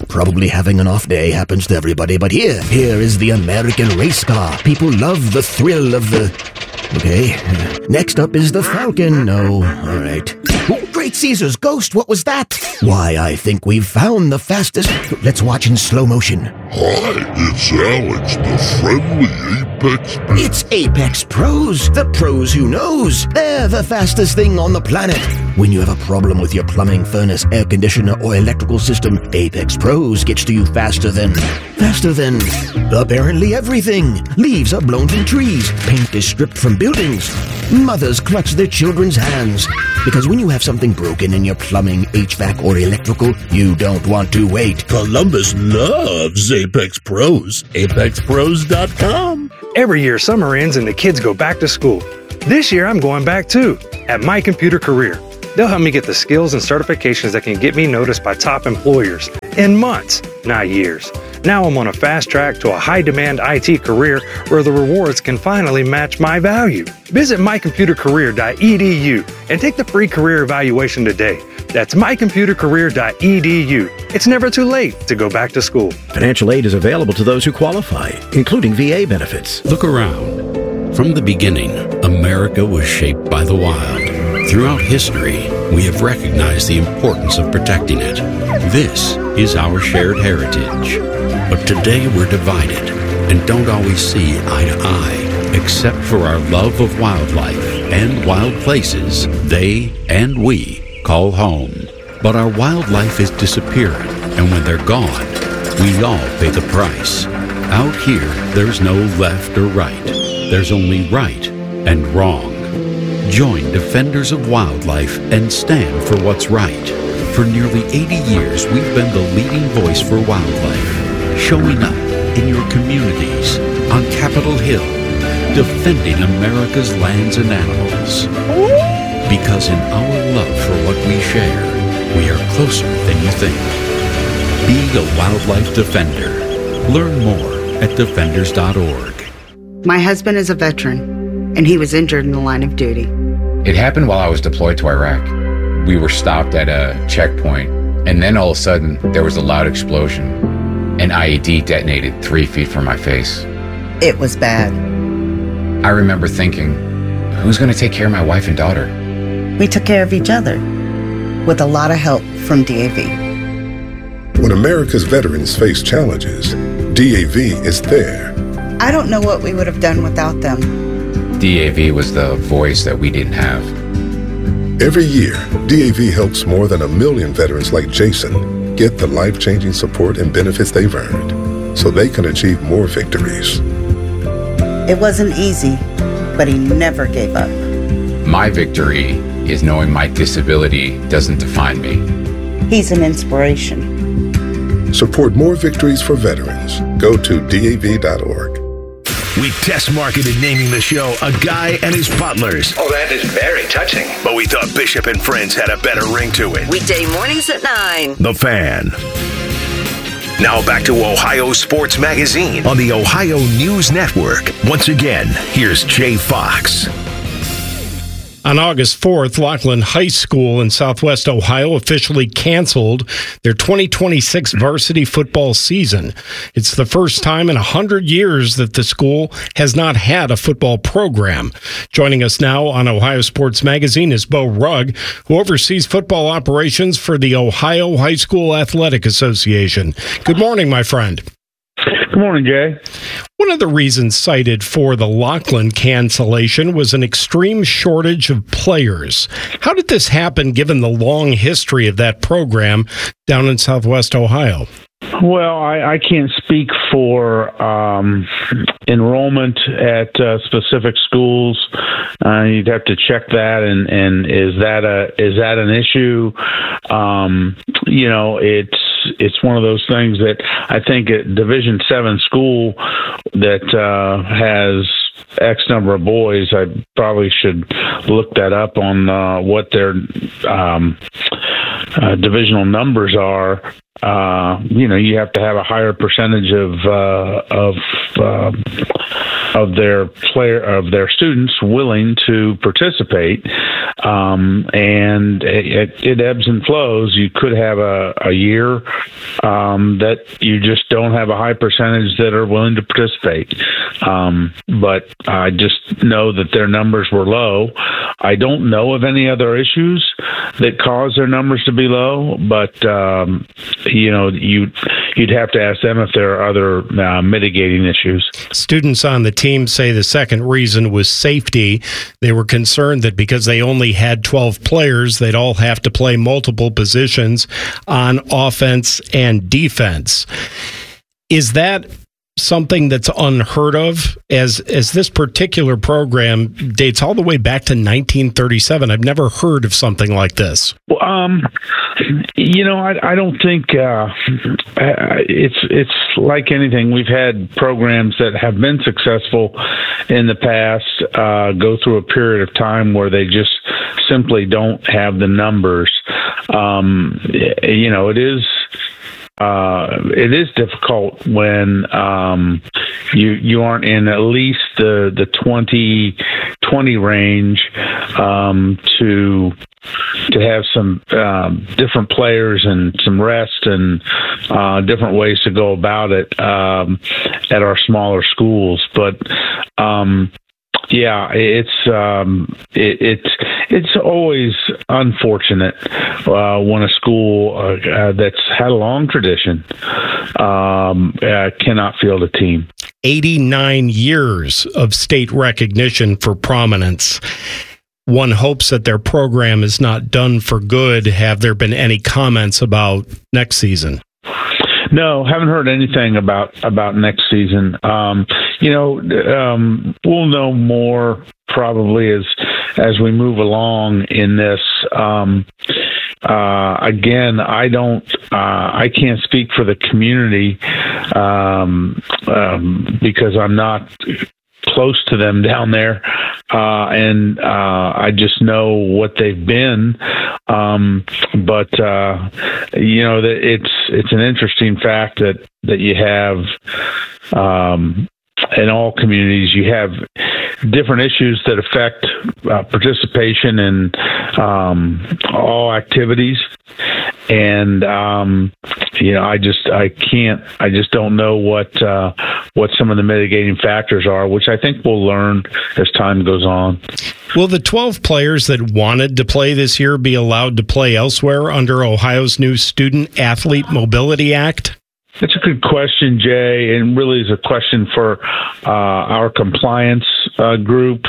Probably having an off day happens to everybody, but here, here is the American race car. People love the thrill of the... Okay. Next up is the Falcon. No. All right. Oh, Great Caesar's ghost. What was that? Why, I think we've found the fastest... Let's watch in slow motion. Hi, it's Alex, the friendly Apex Pro. It's Apex Pros. The pros who knows. They're the fastest thing on the planet. When you have a problem with your plumbing, furnace, air conditioner, or electrical system, Apex Pros gets to you faster than... Faster than... apparently everything. Leaves are blown from trees. Paint is stripped from buildings. Mothers clutch their children's hands. Because when you have something broken in your plumbing, H V A C, or electrical, you don't want to wait. Columbus loves Apex Pros. Apex Pros dot com. Every year, summer ends and the kids go back to school. This year, I'm going back too, at My Computer Career. They'll help me get the skills and certifications that can get me noticed by top employers in months, not years. Now I'm on a fast track to a high-demand I T career where the rewards can finally match my value. Visit my computer career dot e d u and take the free career evaluation today. That's my computer career dot e d u. It's never too late to go back to school. Financial aid is available to those who qualify, including V A benefits. Look around. From the beginning, America was shaped by the wild. Throughout history, we have recognized the importance of protecting it. This is our shared heritage. But today we're divided and don't always see eye to eye, except for our love of wildlife and wild places they and we call home. But our wildlife is disappearing, and when they're gone, we all pay the price. Out here, there's no left or right. There's only right and wrong. Join Defenders of Wildlife and stand for what's right. For nearly eighty years, we've been the leading voice for wildlife, showing up in your communities, on Capitol Hill, defending America's lands and animals. Because in our love for what we share, we are closer than you think. Be a wildlife defender. Learn more at defenders dot org. My husband is a veteran, and he was injured in the line of duty. It happened while I was deployed to Iraq. We were stopped at a checkpoint, and then all of a sudden, there was a loud explosion. An I E D detonated three feet from my face. It was bad. I remember thinking, who's going to take care of my wife and daughter? We took care of each other, with a lot of help from D A V. When America's veterans face challenges, D A V is there. I don't know what we would have done without them. D A V was the voice that we didn't have. Every year, D A V helps more than a million veterans like Jason get the life-changing support and benefits they've earned so they can achieve more victories. It wasn't easy, but he never gave up. My victory is knowing my disability doesn't define me. He's an inspiration. Support more victories for veterans. Go to D A V dot org. We test marketed naming the show A Guy and His Butlers. Oh, that is very touching. But we thought Bishop and Friends had a better ring to it. Weekday mornings at nine. The Fan. Now back to Ohio Sports Magazine on the Ohio News Network. Once again, here's Jay Fox. On August fourth, Laughlin High School in Southwest Ohio officially canceled their twenty twenty-six varsity football season. It's the first time in one hundred years that the school has not had a football program. Joining us now on Ohio Sports Magazine is Bo Rugg, who oversees football operations for the Ohio High School Athletic Association. Good morning, my friend. Good morning, Jay. One of the reasons cited for the Laughlin cancellation was an extreme shortage of players. How did this happen given the long history of that program down in Southwest Ohio? Well, I, I can't speak for um, enrollment at uh, specific schools. Uh, you'd have to check that, and, and is that a is that an issue? Um, you know, it's it's one of those things that I think at Division Seven school that uh, has X number of boys, I probably should look that up on uh, what their um, uh, divisional numbers are. Uh, you know, you have to have a higher percentage of uh, of uh, of their player of their students willing to participate, um, and it, it ebbs and flows. You could have a, a year um, that you just don't have a high percentage that are willing to participate, um, but I just know that their numbers were low. I don't know of any other issues that cause their numbers to be low, but um, you know, you you'd have to ask them if there are other uh, mitigating issues. Students on the team say the second reason was safety. They were concerned that because they only had twelve players, they'd all have to play multiple positions on offense and defense. Is that something that's unheard of, as as this particular program dates all the way back to nineteen thirty-seven? I've never heard of something like this. Well, um, you know, I, I don't think uh, it's it's like anything. We've had programs that have been successful in the past uh, go through a period of time where they just simply don't have the numbers. Um, you know, it is. Uh, it is difficult when um, you you aren't in at least the the twenty, twenty range um, to to have some um, different players and some rest and uh, different ways to go about it um, at our smaller schools. But um, yeah, it's um, it, it's it's always unfortunate uh, when a school uh, uh, that's had a long tradition um, uh, cannot field a team. eighty-nine years of state recognition for prominence. One hopes that their program is not done for good. Have there been any comments about next season? No, haven't heard anything about, about next season. Um, you know, um, we'll know more probably as as we move along in this. Um, uh, again, I don't, uh, I can't speak for the community um, um, because I'm not close to them down there, uh, and uh, I just know what they've been. Um, but uh, you know, it's it's an interesting fact that that you have um, in all communities. You have different issues that affect uh, participation in um, all activities. And, um, you know, I just, I can't, I just don't know what, uh, what some of the mitigating factors are, which I think we'll learn as time goes on. Will the twelve players that wanted to play this year be allowed to play elsewhere under Ohio's new Student Athlete Mobility Act? That's a good question, Jay, and really is a question for uh, our compliance uh, group.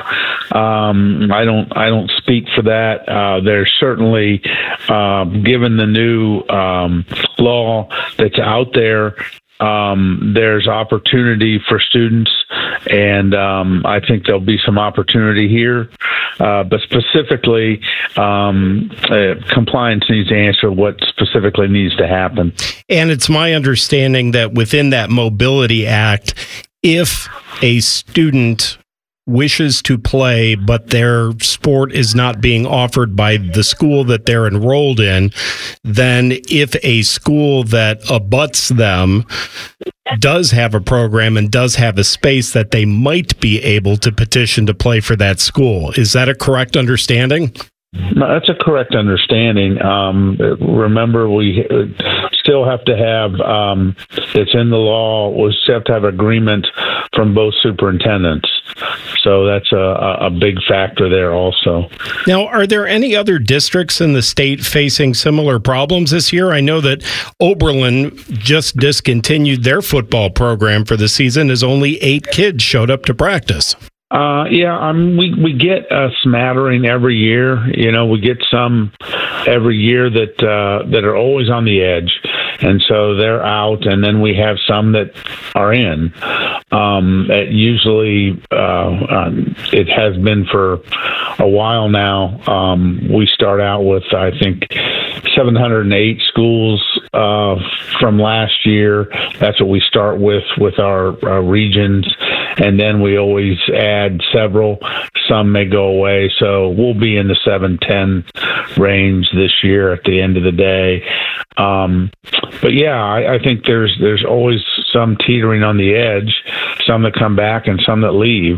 Um, I don't, I don't speak for that. Uh, there's certainly, uh, given the new um, law that's out there, um, there's opportunity for students, and um, I think there'll be some opportunity here. Uh, but specifically, um, uh, compliance needs to answer what specifically needs to happen. And it's my understanding that within that Mobility Act, if a student wishes to play, but their sport is not being offered by the school that they're enrolled in, then if a school that abuts them does have a program and does have a space, that they might be able to petition to play for that school. Is that a correct understanding? No, that's a correct understanding. Um, remember, we still have to have, um, it's in the law, we still have to have agreement from both superintendents. So that's a, a big factor there also. Now, are there any other districts in the state facing similar problems this year? I know that Oberlin just discontinued their football program for the season as only eight kids showed up to practice. Uh, yeah, um, we we get a smattering every year. You know, we get some every year that uh, that are always on the edge, and so they're out. And then we have some that are in. Um, it usually, uh, um, it has been for a while now. Um, we start out with, I think, seven hundred eight schools uh, from last year. That's what we start with with our, our regions. And then we always add several. Some may go away. So we'll be in the seven ten range this year at the end of the day. Um, but yeah, I, I think there's there's always some teetering on the edge. some that come back and some that leave.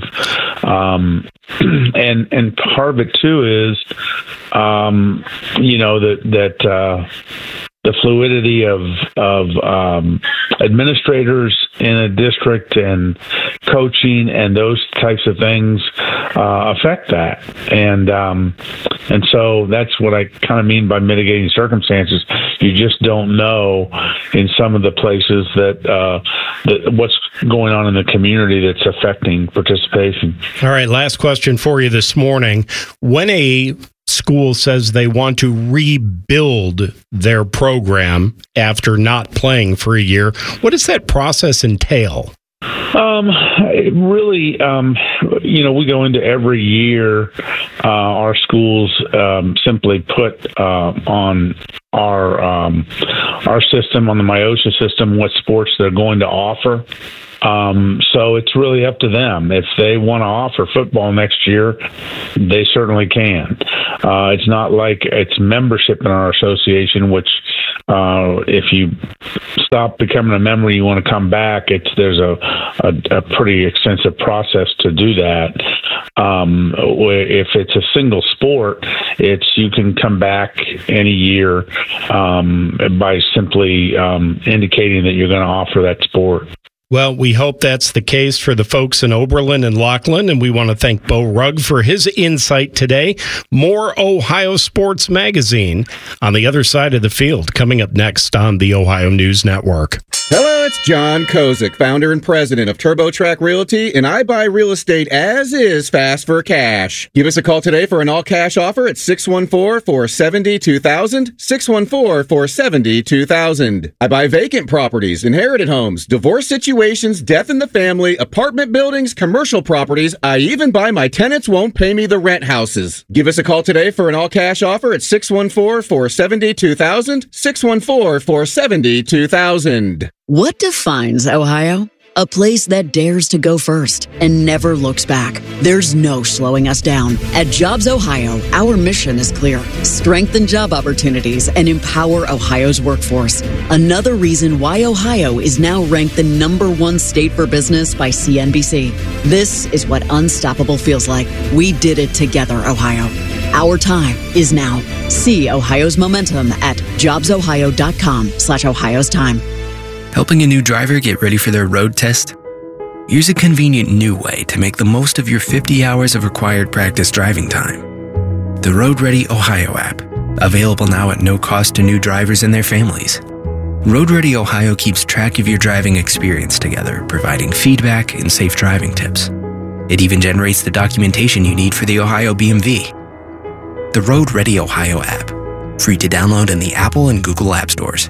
Um, and and part of it too is, um, you know, that that uh, the fluidity of of um, administrators in a district and coaching and those types of things uh, affect that. And um, and so that's what I kind of mean by mitigating circumstances. You just don't know in some of the places that, uh, that what's going on in the community that's affecting participation. All right, last question for you this morning. When a school says they want to rebuild their program after not playing for a year, what does that process entail? Um, it really, um, you know, we go into every year, uh, our schools, um, simply put, uh, on our, um, our system, on the MyOSHA system, what sports they're going to offer. Um, so it's really up to them. If they want to offer football next year, they certainly can. Uh, it's not like it's membership in our association, which, uh, if you stop becoming a member, you want to come back. It's, there's a, a, a pretty extensive process to do that. Um, if it's a single sport, it's, you can come back any year, um, by simply, um, indicating that you're going to offer that sport. Well, we hope that's the case for the folks in Oberlin and Laughlin, and we want to thank Bo Rugg for his insight today. More Ohio Sports Magazine on the other side of the field, coming up next on the Ohio News Network. Hello, it's John Kozik, founder and president of TurboTrack Realty, and I buy real estate as is, fast for cash. Give us a call today for an all-cash offer at six one four, four seven zero, two thousand, six one four, four seven zero, two thousand. I buy vacant properties, inherited homes, divorce situations, death in the family, apartment buildings, commercial properties. I even buy my tenants won't pay me the rent houses. Give us a call today for an all-cash offer at six one four, four seven zero, two thousand, six one four, four seven zero, two thousand. What defines Ohio? A place that dares to go first and never looks back. There's no slowing us down. At Jobs Ohio, our mission is clear. Strengthen job opportunities and empower Ohio's workforce. Another reason why Ohio is now ranked the number one state for business by C N B C. This is what unstoppable feels like. We did it together, Ohio. Our time is now. See Ohio's momentum at jobsohio.com slash Ohio's time. Helping a new driver get ready for their road test? Here's a convenient new way to make the most of your fifty hours of required practice driving time. The Road Ready Ohio app, available now at no cost to new drivers and their families. Road Ready Ohio keeps track of your driving experience together, providing feedback and safe driving tips. It even generates the documentation you need for the Ohio B M V. The Road Ready Ohio app, free to download in the Apple and Google App Stores.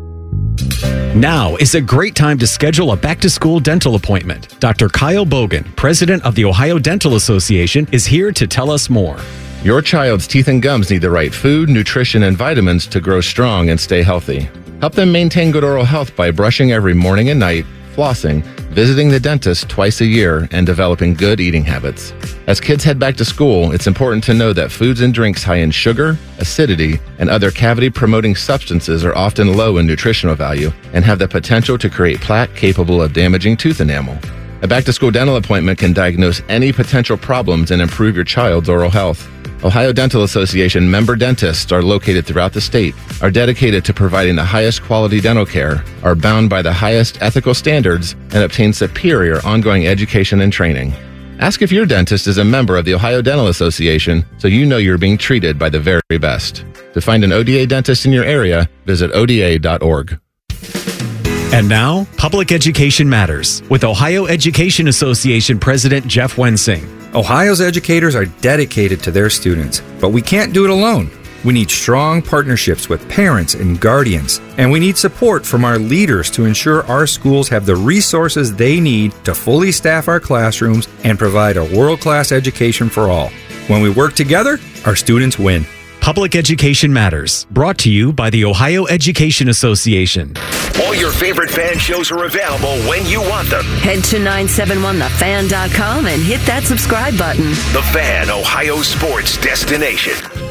Now is a great time to schedule a back-to-school dental appointment. Doctor Kyle Bogan, president of the Ohio Dental Association, is here to tell us more. Your child's teeth and gums need the right food, nutrition, and vitamins to grow strong and stay healthy. Help them maintain good oral health by brushing every morning and night, flossing, visiting the dentist twice a year, and developing good eating habits. As kids head back to school, it's important to know that foods and drinks high in sugar, acidity, and other cavity-promoting substances are often low in nutritional value and have the potential to create plaque capable of damaging tooth enamel. A back-to-school dental appointment can diagnose any potential problems and improve your child's oral health. Ohio Dental Association member dentists are located throughout the state, are dedicated to providing the highest quality dental care, are bound by the highest ethical standards, and obtain superior ongoing education and training. Ask if your dentist is a member of the Ohio Dental Association so you know you're being treated by the very best. To find an O D A dentist in your area, visit O D A dot org. And now, Public Education Matters with Ohio Education Association President Jeff Wensing. Ohio's educators are dedicated to their students, but we can't do it alone. We need strong partnerships with parents and guardians, and we need support from our leaders to ensure our schools have the resources they need to fully staff our classrooms and provide a world-class education for all. When we work together, our students win. Public Education Matters, brought to you by the Ohio Education Association. All your favorite fan shows are available when you want them. Head to nine seven one the fan dot com and hit that subscribe button. The Fan, Ohio sports destination.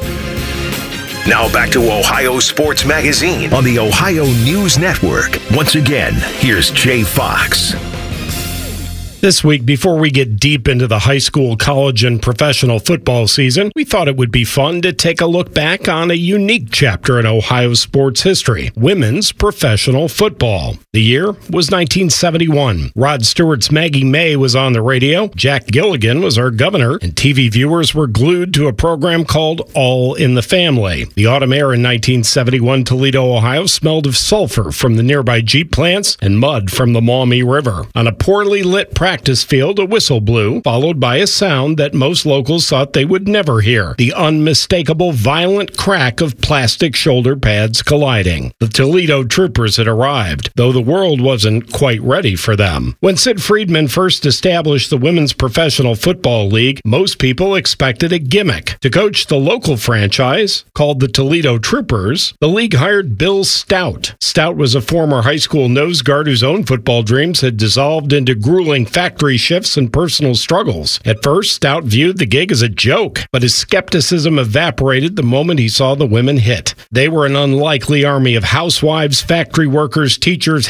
Now back to Ohio Sports Magazine on the Ohio News Network. Once again, here's Jay Fox. This week, before we get deep into the high school, college, and professional football season, we thought it would be fun to take a look back on a unique chapter in Ohio sports history, women's professional football. The year was nineteen seventy-one. Rod Stewart's Maggie May was on the radio, Jack Gilligan was our governor, and T V viewers were glued to a program called All in the Family. The autumn air in nineteen seventy-one Toledo, Ohio smelled of sulfur from the nearby Jeep plants and mud from the Maumee River. On a poorly lit practice practice field, a whistle blew, followed by a sound that most locals thought they would never hear, the unmistakable violent crack of plastic shoulder pads colliding. The Toledo troopers had arrived, though the world wasn't quite ready for them. When Sid Friedman first established the Women's Professional Football League, most people expected a gimmick. To coach the local franchise, called the Toledo Troopers, the league hired Bill Stout. Stout was a former high school nose guard whose own football dreams had dissolved into grueling factory shifts and personal struggles. At first, Stout viewed the gig as a joke, but his skepticism evaporated the moment he saw the women hit. They were an unlikely army of housewives, factory workers, teachers,